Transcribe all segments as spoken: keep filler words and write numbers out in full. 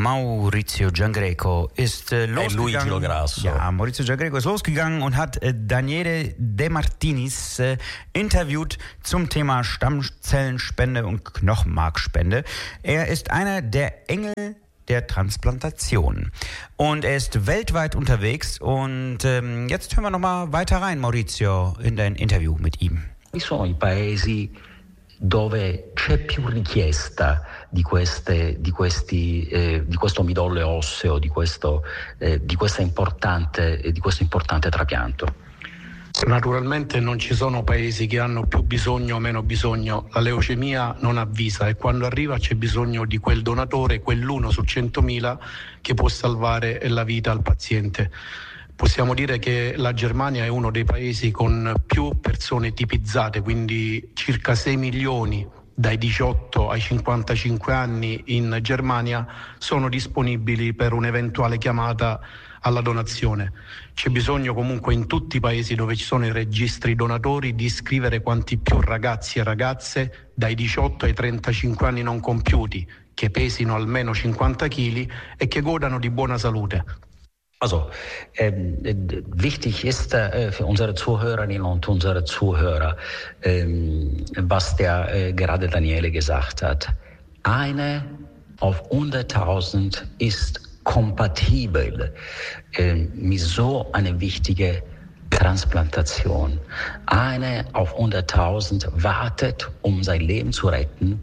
Maurizio Giangreco ist äh, losgegangen. Luigi Grasso. Ja, Maurizio Giangreco ist losgegangen und hat äh, Daniele De Martinis äh, interviewt zum Thema Stammzellenspende und Knochenmarkspende. Er ist einer der Engel der Transplantation und er ist weltweit unterwegs und ähm, jetzt hören wir nochmal weiter rein, Maurizio, in dein Interview mit ihm. Quali sono i paesi dove c'è più richiesta di, queste, di, questi, eh, di questo midollo osseo, di questo, eh, di, questa importante, eh, di questo importante trapianto? Naturalmente non ci sono paesi che hanno più bisogno o meno bisogno, la leucemia non avvisa e quando arriva c'è bisogno di quel donatore, quell'uno su centomila che può salvare la vita al paziente. Possiamo dire che la Germania è uno dei paesi con più persone tipizzate, quindi circa sei milioni dai diciotto ai cinquantacinque anni in Germania sono disponibili per un'eventuale chiamata alla donazione. C'è bisogno comunque in tutti i paesi dove ci sono i registri donatori di iscrivere quanti più ragazzi e ragazze dai diciotto ai trentacinque anni non compiuti, che pesino almeno cinquanta chili e che godano di buona salute. Also, ähm, wichtig ist äh, für unsere Zuhörerinnen und unsere Zuhörer, ähm, was der äh, gerade Daniele gesagt hat. Eine auf hunderttausend ist kompatibel äh, mit so einer wichtigen Transplantation. Eine auf hunderttausend wartet, um sein Leben zu retten,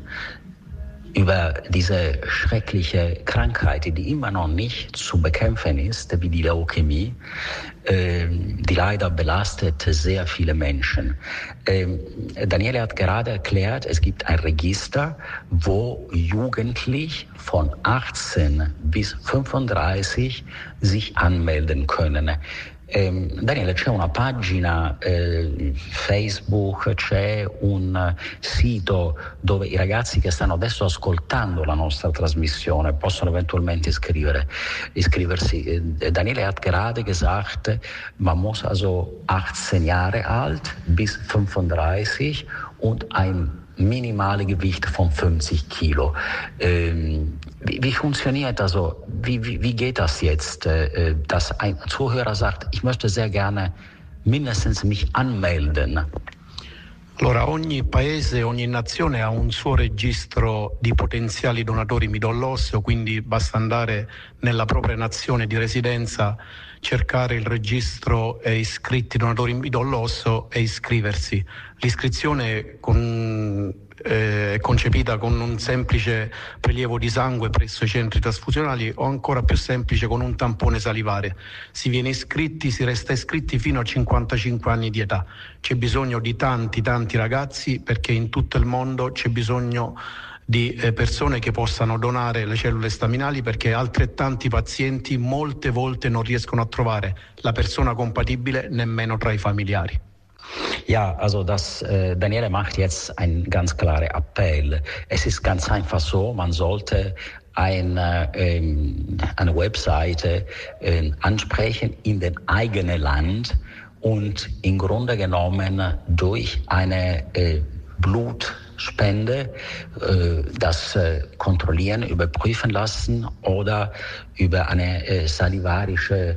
über diese schreckliche Krankheit, die immer noch nicht zu bekämpfen ist, wie die Leukämie, äh, die leider belastet sehr viele Menschen. Ähm, Daniele hat gerade erklärt, es gibt ein Register, wo Jugendliche von achtzehn bis fünfunddreißig sich anmelden können. Eh, Daniele, c'è una pagina eh, Facebook, c'è un uh, sito dove i ragazzi che stanno adesso ascoltando la nostra trasmissione possono eventualmente iscrivere, iscriversi. Eh, Daniele hat gerade gesagt, man muss also achtzehn Jahre alt bis fünfunddreißig und ein minimale Gewicht von fünfzig Kilo. Ähm, wie, wie funktioniert das so? Wie, wie, wie geht das jetzt, äh, dass ein Zuhörer sagt, ich möchte sehr gerne mindestens mich anmelden? Allora, ogni paese, ogni nazione ha un suo registro di potenziali donatori midollo osseo, quindi basta andare nella propria nazione di residenza, cercare il registro e iscritti donatori midollo osseo e iscriversi. L'iscrizione con, eh, è concepita con un semplice prelievo di sangue presso i centri trasfusionali o ancora più semplice con un tampone salivare. Si viene iscritti, si resta iscritti fino a cinquantacinque anni di età. C'è bisogno di tanti tanti ragazzi perché in tutto il mondo c'è bisogno di eh, persone che possano donare le cellule staminali perché altrettanti pazienti molte volte non riescono a trovare la persona compatibile nemmeno tra i familiari. Ja, also das, äh, Daniele macht jetzt einen ganz klaren Appell. Es ist ganz einfach so, man sollte eine, ähm, eine Webseite äh, ansprechen in dem eigenen Land und im Grunde genommen durch eine äh, Blutspende äh, das äh, kontrollieren, überprüfen lassen oder über eine äh, salivarische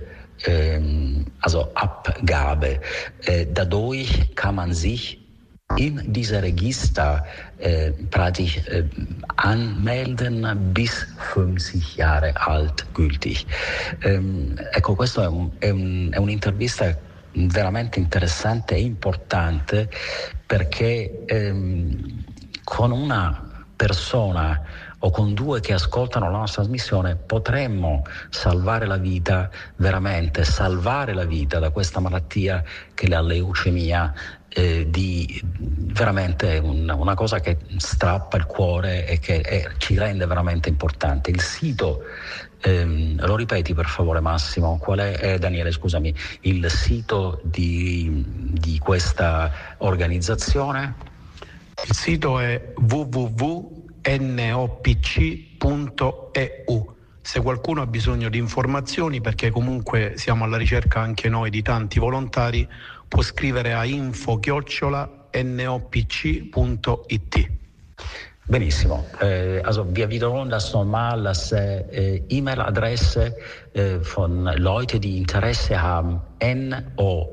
also Abgabe. Dadurch kann man sich in diese Register äh, praktisch äh, anmelden bis fünfzig Jahre alt gültig. Ähm, ecco, questo è, un, è, un, è un'intervista veramente interessante e importante perché ehm, con una persona o con due che ascoltano la nostra trasmissione potremmo salvare la vita, veramente salvare la vita da questa malattia che è la leucemia, eh, di veramente un, una cosa che strappa il cuore e che è, ci rende veramente importante. Il sito, ehm, lo ripeti per favore Massimo, qual è, eh, Daniele scusami, il sito di, di questa organizzazione? Il sito è w w w punto n o p c punto e u. Se qualcuno ha bisogno di informazioni, perché comunque siamo alla ricerca anche noi di tanti volontari, può scrivere a info chiocciola n o p c punto i t. Benissimo. Äh, also wir wiederholen das nochmal, das äh, E-Mail-Adresse äh, von Leuten, die Interesse haben, nopc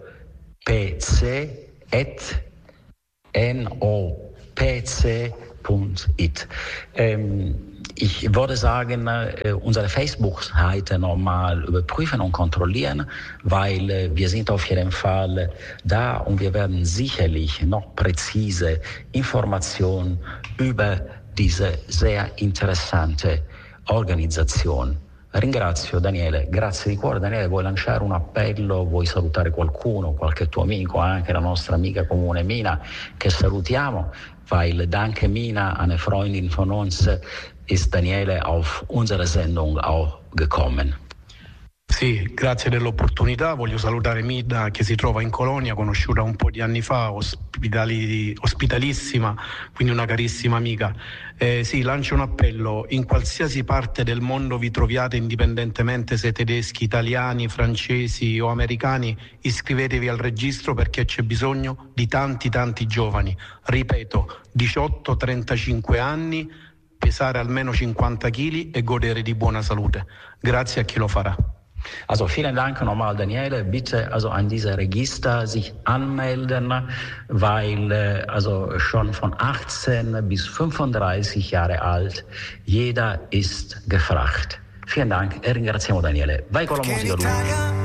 at nopc punkt it. Ähm, ich würde sagen, äh, unsere Facebook-Seite nochmal überprüfen und kontrollieren, weil äh, wir sind auf jeden Fall da und wir werden sicherlich noch präzise Informationen über diese sehr interessante Organisation. Ringrazio Daniele, grazie di cuore. Daniele, vuoi lanciare un appello, vuoi salutare qualcuno, qualche tuo amico, anche la nostra amica comune Mina, che salutiamo, weil danke Mina, eine Freundin von uns, ist Daniele auf unsere Sendung auch gekommen. Sì, grazie dell'opportunità. Voglio salutare Mida che si trova in Colonia, conosciuta un po' di anni fa, ospitali, ospitalissima, quindi una carissima amica. Eh, sì, lancio un appello: in qualsiasi parte del mondo vi troviate, indipendentemente se tedeschi, italiani, francesi o americani, iscrivetevi al registro perché c'è bisogno di tanti tanti giovani. Ripeto, diciotto trentacinque anni, pesare almeno cinquanta chili e godere di buona salute. Grazie a chi lo farà. Also vielen Dank nochmal, Daniele. Bitte also an diese Register sich anmelden, weil also schon von achtzehn bis fünfunddreißig Jahre alt jeder ist gefragt. Vielen Dank e ringraziamo Daniele. Vai con la musica, Luigi.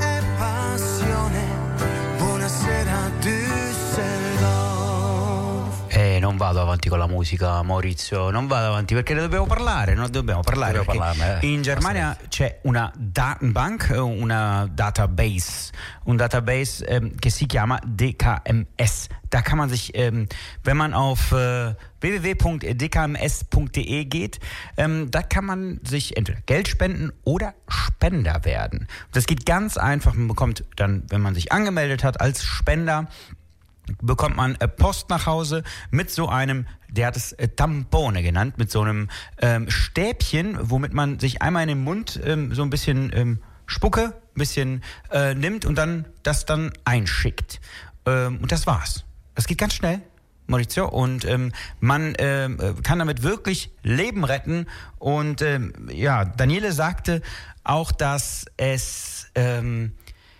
Eh, non vado avanti con la musica, Maurizio, non vado avanti perché ne dobbiamo parlare, non dobbiamo parlare. Dobbiamo parlarne, eh. In Germania c'è una Datenbank, una Database, un Database ähm, che si chiama D K M S. Da kann man sich, ähm, wenn man auf äh, w w w punkt d k m s punkt d e geht, ähm, da kann man sich entweder Geld spenden oder Spender werden. Das geht ganz einfach, man bekommt dann, wenn man sich angemeldet hat als Spender, bekommt man äh, Post nach Hause mit so einem, der hat es äh, Tampone genannt, mit so einem ähm, Stäbchen, womit man sich einmal in den Mund ähm, so ein bisschen ähm, Spucke, ein bisschen äh, nimmt und dann das dann einschickt. Ähm, und das war's. Das geht ganz schnell, Maurizio, und ähm, man ähm, kann damit wirklich Leben retten. Und ähm, ja, Daniele sagte auch, dass es... Ähm,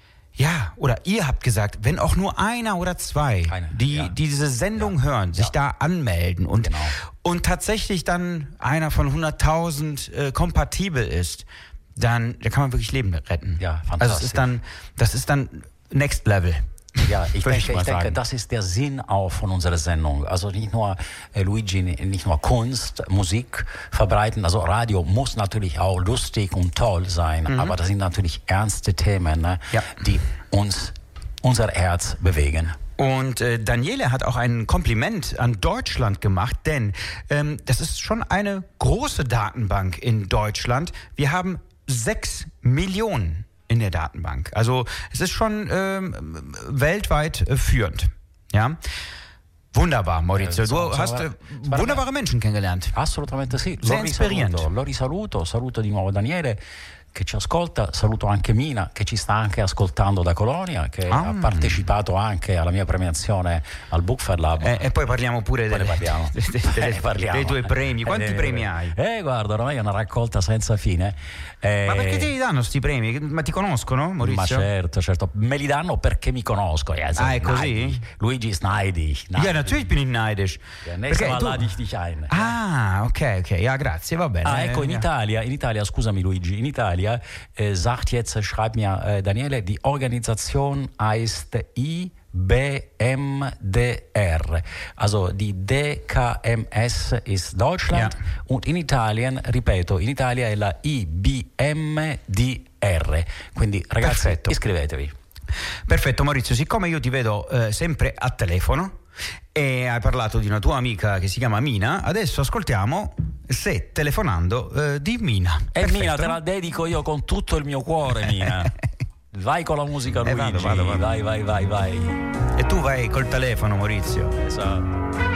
Ja, oder ihr habt gesagt, wenn auch nur einer oder zwei, Keine, die, ja. die diese Sendung ja. hören, sich ja. da anmelden und, genau. und tatsächlich dann einer von hunderttausend äh, kompatibel ist, dann da kann man wirklich Leben retten. Ja, fantastisch. Also es ist dann, das ist dann Next Level. Ja, ich denke, ich, ich denke, das ist der Sinn auch von unserer Sendung. Also nicht nur äh, Luigi, nicht nur Kunst, Musik verbreiten. Also Radio muss natürlich auch lustig und toll sein, mhm. aber das sind natürlich ernste Themen, ne, ja. die uns unser Herz bewegen. Und äh, Daniele hat auch ein Kompliment an Deutschland gemacht, denn ähm, das ist schon eine große Datenbank in Deutschland. Wir haben sechs Millionen in der Datenbank. Also es ist schon ähm, weltweit äh, führend. Ja. Wunderbar, Maurizio. Du so, hast so, äh, wunderbare Menschen kennengelernt. Assolutamente sì. Sehr lo inspirierend. Risaluto, lo risaluto, saluto di nuovo Daniele che ci ascolta, saluto anche Mina che ci sta anche ascoltando da Colonia, che ah. ha partecipato anche alla mia premiazione al Book Fair Lab. Eh, e poi parliamo pure poi delle, parliamo. de, de, de, eh, parliamo. dei tuoi premi. Quanti eh, premi hai? Eh, guarda, ormai è una raccolta senza fine. Eh, ma perché te li danno sti premi? Ma ti conoscono, Maurizio? Ma certo, certo. Me li danno perché mi conosco. Ja, ah, è così? Neidig. Luigi ist neidig. neidig. Ja, natürlich bin ich neidisch. Ja, nächstes Mal tu... lade ich dich ein. Ah, ok, ok. Ja, grazie, va bene. Ah, ecco, in Italia, in Italia, scusami Luigi, in Italia eh, sagt jetzt, schreibt mir äh, Daniele, die Organisation heißt I B M D R. Also die D K M S ist Deutschland ja. und in Italien, ripeto, in Italia è la I B M D R. Quindi ragazzi, Perfetto. iscrivetevi. Perfetto, Maurizio, siccome io ti vedo eh, sempre a telefono e hai parlato di una tua amica che si chiama Mina, adesso ascoltiamo Se telefonando eh, di Mina. E Perfetto. Mina, te la dedico io con tutto il mio cuore, Mina. Vai con la musica, Luigi. Eh, vado, vado, vado. Vai, vai, vai, vai. E tu vai col telefono, Maurizio. Esatto.